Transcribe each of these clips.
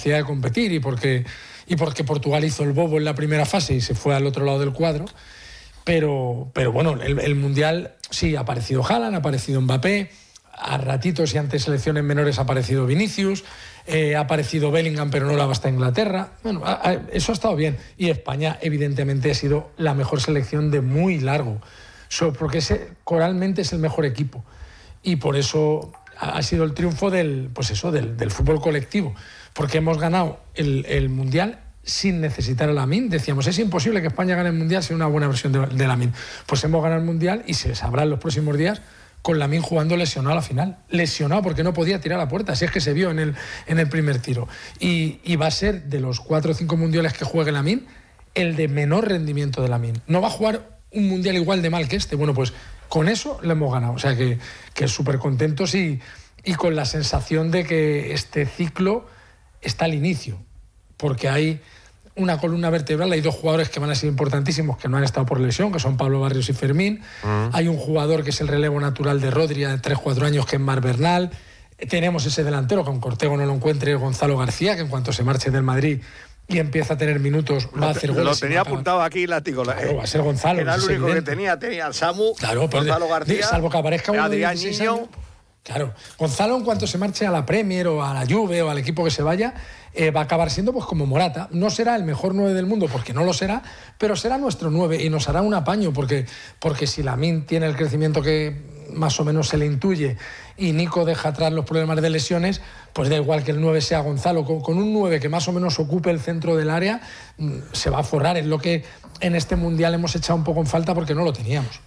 capacidad de competir y porque Portugal hizo el bobo en la primera fase y se fue al otro lado del cuadro. Pero bueno, el Mundial sí, ha aparecido Haaland, ha aparecido Mbappé, a ratitos y ante selecciones menores ha aparecido Vinicius, ha aparecido Bellingham, pero no la basta Inglaterra. Bueno, eso ha estado bien. Y España, evidentemente, ha sido la mejor selección de muy largo, porque coralmente es el mejor equipo. Y por eso ha sido el triunfo del fútbol colectivo, porque hemos ganado el Mundial sin necesitar a Lamine. Decíamos, es imposible que España gane el Mundial sin una buena versión de Lamine. Pues hemos ganado el Mundial y se sabrá en los próximos días con Lamine jugando lesionado a la final. Lesionado porque no podía tirar a puerta, si es que se vio en el primer tiro. Y va a ser, de los 4 o 5 mundiales que juegue Lamine, el de menor rendimiento de Lamine. No va a jugar un Mundial igual de mal que este. Bueno, pues con eso le hemos ganado. O sea que súper contentos y con la sensación de que este ciclo está al inicio. Porque hay una columna vertebral, hay 2 jugadores que van a ser importantísimos, que no han estado por lesión, que son Pablo Barrios y Fermín. Hay un jugador que es el relevo natural de Rodri, de 3-4 años, que es Marc Bernal. Tenemos ese delantero, que aunque Ortego no lo encuentre, Gonzalo García, que en cuanto se marche del Madrid y empieza a tener minutos, va a hacer goles. Lo tenía apuntado aquí, látigo. Claro, va a ser Gonzalo. Era el único que tenía al Samu, claro, Gonzalo García, salvo que aparezca uno Adrián de Niño. Años. Claro, Gonzalo, en cuanto se marche a la Premier o a la Juve o al equipo que se vaya, va a acabar siendo pues como Morata. No será el mejor 9 del mundo, porque no lo será, pero será nuestro 9 y nos hará un apaño, porque si Lamine tiene el crecimiento que más o menos se le intuye y Nico deja atrás los problemas de lesiones, pues da igual que el 9 sea Gonzalo. Con un 9 que más o menos ocupe el centro del área, se va a forrar. Es lo que en este Mundial hemos echado un poco en falta porque no lo teníamos.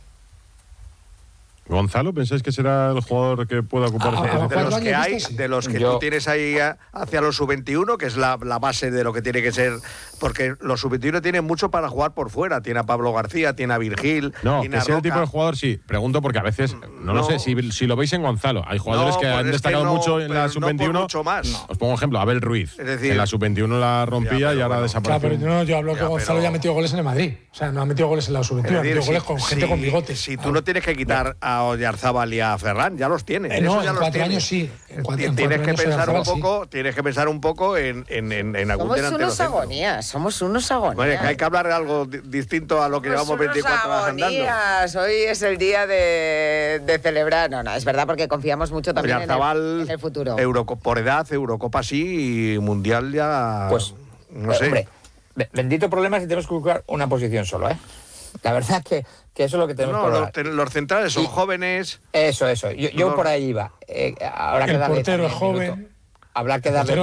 ¿Gonzalo pensáis que será el jugador que pueda ocupar de los que tú tienes ahí hacia los sub-21, que es la base de lo que tiene que ser? Porque los sub-21 tienen mucho para jugar por fuera. Tiene a Pablo García, tiene a Virgil, no, tiene que sea el tipo de jugador, sí. Pregunto porque a veces, no lo sé, si lo veis en Gonzalo. Hay jugadores que han destacado mucho en la sub-21. Mucho más. Os pongo un ejemplo, Abel Ruiz. Es decir, en la sub-21 la rompía y ahora desapareció. Claro, pero yo hablo que Gonzalo ya ha metido goles en el Madrid. O sea, no ha metido goles en la sub-21, ha metido goles con gente con bigotes. Si tú no tienes que quitar a Oyarzábal y a Ferran, ya los tienes. No, ya en 4 años sí. Tienes que pensar un poco en algún delantero. Somos unos agonías. Bueno, que hay que hablar de algo distinto a lo que llevamos 24 horas andando. Hoy es el día de celebrar. No, es verdad, porque confiamos mucho también en el futuro. Por edad, Eurocopa sí, y Mundial ya... Pues, no sé. Hombre, bendito problema si tenemos que buscar una posición solo, ¿eh? La verdad que eso es lo que tenemos que hablar. Los centrales son jóvenes. Eso. Yo por ahí iba. Habrá que darle portero es joven. Habrá que darle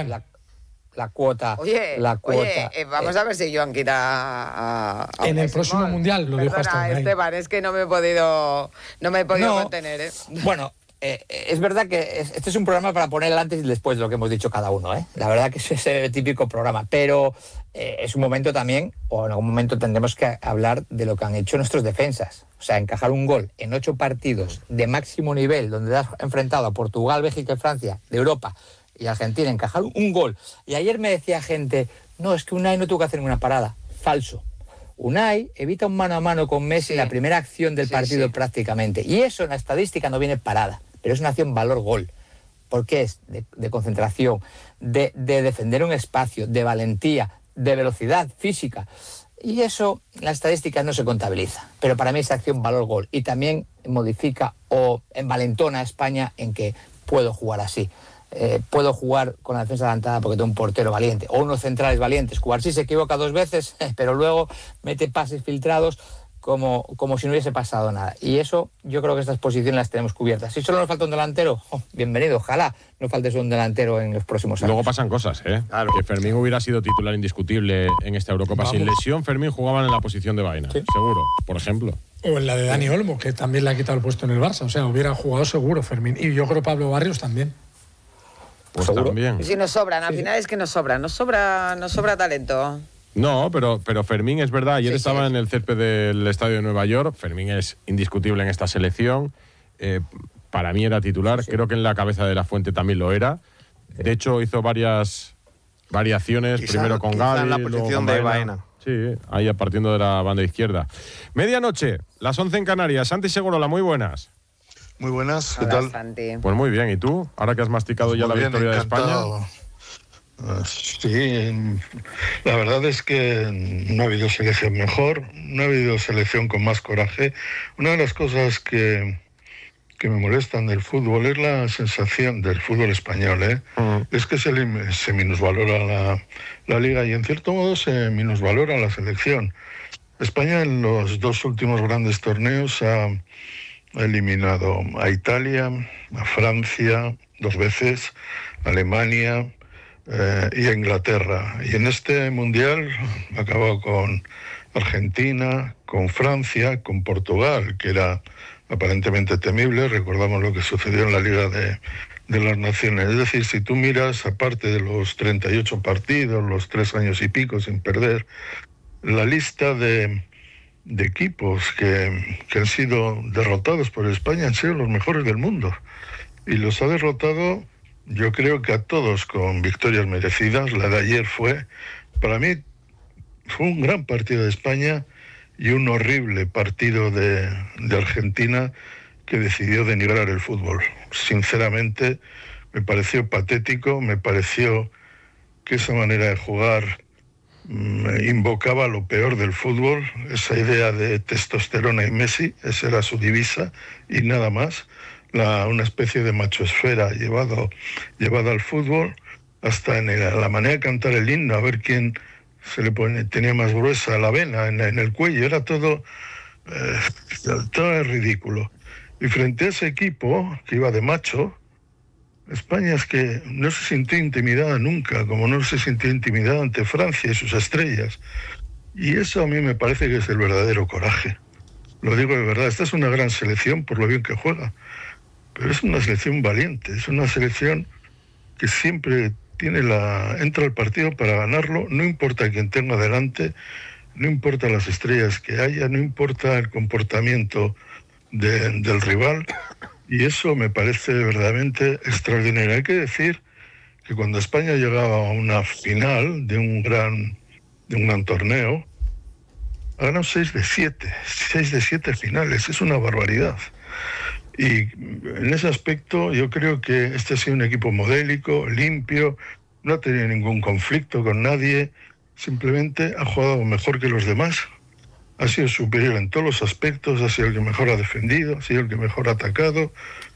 la cuota. Oye, vamos a ver si Joan quita a en el próximo Mundial, lo dijo hasta Esteban, es que no me he podido mantener, ¿eh? Bueno, es verdad que este es un programa para poner el antes y el después de lo que hemos dicho cada uno, ¿eh? La verdad que ese es el típico programa, pero es un momento también, o en algún momento tendremos que hablar de lo que han hecho nuestros defensas. O sea, encajar un gol en 8 partidos de máximo nivel, donde has enfrentado a Portugal, Bélgica y Francia de Europa y Argentina, encajar un gol. Y ayer me decía gente, no, es que Unai no tuvo que hacer ninguna parada. Falso. Unai evita un mano a mano con Messi en la primera acción del partido prácticamente. Y eso en la estadística no viene parada, pero es una acción valor-gol. Porque es de concentración, de defender un espacio, de valentía, de velocidad física. Y eso en las estadísticas no se contabiliza. Pero para mí es acción valor-gol. Y también modifica o envalentona a España en que puedo jugar así. Puedo jugar con la defensa adelantada porque tengo un portero valiente o unos centrales valientes. Cubarsí se equivoca 2 veces, pero luego mete pases filtrados como si no hubiese pasado nada. Y eso, yo creo que estas posiciones las tenemos cubiertas. Si solo nos falta un delantero, bienvenido. Ojalá no falte un delantero en los próximos años. Luego pasan cosas, ¿eh? Claro. Que Fermín hubiera sido titular indiscutible en esta Eurocopa. Vamos. Sin lesión, Fermín jugaban en la posición de Baena, seguro, por ejemplo. O en la de Dani Olmo, que también le ha quitado el puesto en el Barça. O sea, hubiera jugado seguro Fermín. Y yo creo Pablo Barrios también. Pues también. Y si nos sobran, al final es que nos sobra talento. No, pero Fermín es verdad, ayer estaba en el césped del estadio de Nueva York. Fermín es indiscutible en esta selección. Para mí era titular, creo que en la cabeza de la Fuente también lo era. De hecho, hizo varias variaciones, primero con Gavi, en la posición de Baena. Sí, ahí partiendo de la banda izquierda. Medianoche, las 11 en Canarias. Santi Segurola, muy buenas. Muy buenas, ¿qué tal? Santi. Pues muy bien, ¿y tú? Ahora que has masticado ya la victoria de España. Sí, la verdad es que no ha habido selección mejor, no ha habido selección con más coraje. Una de las cosas que me molestan del fútbol es la sensación del fútbol español, es que se minusvalora la liga y en cierto modo se minusvalora la selección. España en los 2 últimos grandes torneos ha eliminado a Italia, a Francia 2 veces, a Alemania y a Inglaterra. Y en este mundial ha acabado con Argentina, con Francia, con Portugal, que era aparentemente temible. Recordamos lo que sucedió en la Liga de las Naciones. Es decir, si tú miras, aparte de los 38 partidos, los 3 años y pico sin perder, la lista de equipos que han sido derrotados por España han sido los mejores del mundo. Y los ha derrotado, yo creo que a todos con victorias merecidas. La de ayer para mí, fue un gran partido de España y un horrible partido de Argentina, que decidió denigrar el fútbol. Sinceramente, me pareció patético, me pareció que esa manera de jugar invocaba lo peor del fútbol, esa idea de testosterona y Messi, esa era su divisa y nada más, una especie de machosfera llevado al fútbol, hasta en la manera de cantar el himno, a ver quién tenía más gruesa la vena en el cuello, era todo ridículo. Y frente a ese equipo que iba de macho, España es que no se sintió intimidada nunca, como no se sintió intimidada ante Francia y sus estrellas. Y eso a mí me parece que es el verdadero coraje. Lo digo de verdad, esta es una gran selección por lo bien que juega, pero es una selección valiente, es una selección que siempre entra al partido para ganarlo, no importa quién tenga delante, no importa las estrellas que haya, no importa el comportamiento del rival. Y eso me parece verdaderamente extraordinario. Hay que decir que cuando España llegaba a una final de un gran torneo, ha ganado 6 de 7 finales. Es una barbaridad. Y en ese aspecto yo creo que este ha sido un equipo modélico, limpio, no ha tenido ningún conflicto con nadie, simplemente ha jugado mejor que los demás. Ha sido superior en todos los aspectos, ha sido el que mejor ha defendido, ha sido el que mejor ha atacado.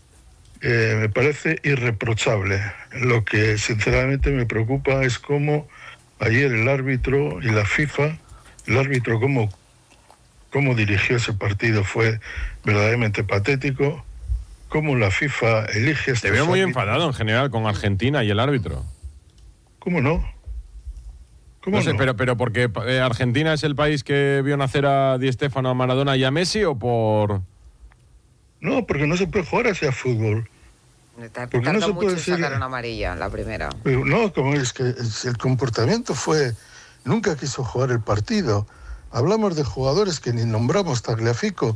Me parece irreprochable. Lo que sinceramente me preocupa es cómo ayer el árbitro y la FIFA, el árbitro cómo dirigió ese partido fue verdaderamente patético, cómo la FIFA elige estos Te veo muy árbitros. enfadado en general con Argentina y el árbitro. ¿Cómo no? No sé, pero porque Argentina es el país que vio nacer a Di Stéfano, a Maradona y a Messi, ¿o por...? No, porque no se puede jugar hacia fútbol. Me está Porque no picando se mucho puede decir- sacar una amarilla, la primera. Pero no, como es que el comportamiento fue... Nunca quiso jugar el partido. Hablamos de jugadores que ni nombramos. Tagliafico,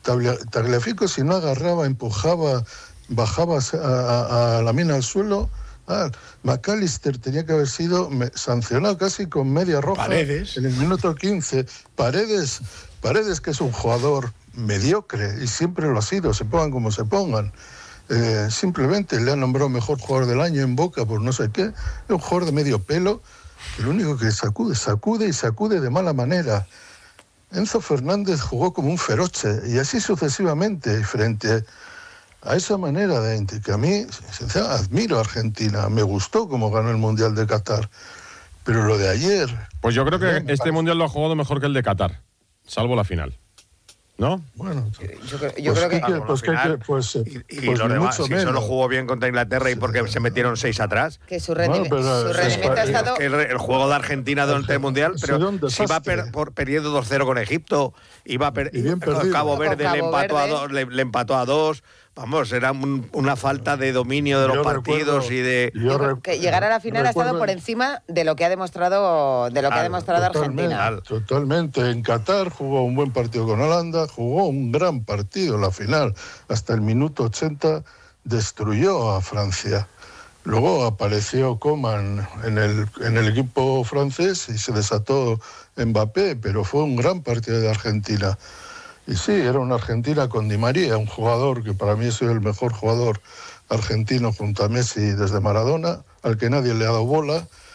si no agarraba, empujaba, bajaba a la mina al suelo... McAllister tenía que haber sido sancionado casi con media roja. Paredes. En el minuto 15. Paredes, que es un jugador mediocre y siempre lo ha sido, se pongan como se pongan. Simplemente le han nombrado mejor jugador del año en Boca por no sé qué. Es un jugador de medio pelo que lo único que sacude de mala manera. Enzo Fernández jugó como un feroche y así sucesivamente frente a esa manera que a mí, sinceramente, admiro a Argentina. Me gustó cómo ganó el Mundial de Qatar. Pero lo de ayer... Pues yo creo que este Mundial lo ha jugado mejor que el de Qatar, salvo la final. ¿No? Bueno, Yo creo que... Y los demás, si solo jugó bien contra Inglaterra y porque se metieron 6 atrás. Que su rendimiento ha estado... El juego de Argentina durante el Mundial, pero si va perdiendo 2-0 con Egipto, Cabo Verde le empató a 2. Vamos, era una falta de dominio de los partidos y de... que llegar a la final ha estado por encima de lo que ha demostrado Argentina. Totalmente. En Qatar jugó un buen partido con Holanda, jugó un gran partido en la final. Hasta el minuto 80 destruyó a Francia. Luego apareció Coman en el equipo francés y se desató Mbappé, pero fue un gran partido de Argentina. Y sí, era una Argentina con Di María, un jugador que para mí es el mejor jugador argentino junto a Messi desde Maradona, al que nadie le ha dado bola,